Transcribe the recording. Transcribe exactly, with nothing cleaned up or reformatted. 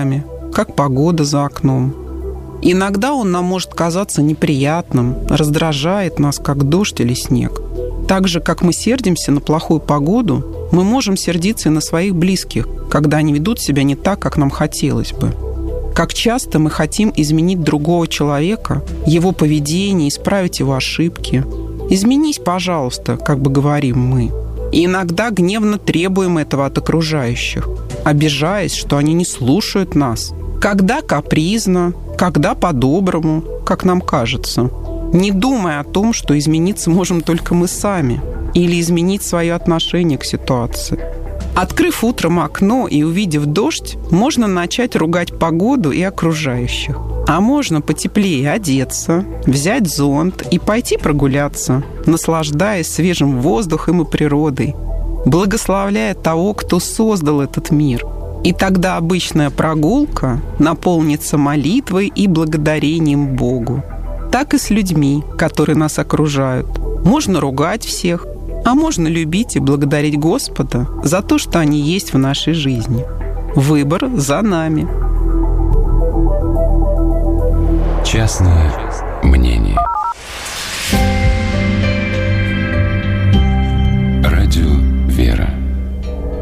нами, как погода за окном. Иногда он нам может казаться неприятным, раздражает нас, как дождь или снег. Так же, как мы сердимся на плохую погоду, мы можем сердиться и на своих близких, когда они ведут себя не так, как нам хотелось бы. Как часто мы хотим изменить другого человека, его поведение, исправить его ошибки. «Изменись, пожалуйста», как бы говорим мы. И иногда гневно требуем этого от окружающих, обижаясь, что они не слушают нас. Когда капризно, когда по-доброму, как нам кажется. Не думая о том, что измениться можем только мы сами, или изменить свое отношение к ситуации. Открыв утром окно и увидев дождь, можно начать ругать погоду и окружающих. А можно потеплее одеться, взять зонт и пойти прогуляться, наслаждаясь свежим воздухом и природой, благословляя того, кто создал этот мир. И тогда обычная прогулка наполнится молитвой и благодарением Богу. Так и с людьми, которые нас окружают. Можно ругать всех, а можно любить и благодарить Господа за то, что они есть в нашей жизни. Выбор за нами. Частное мнение.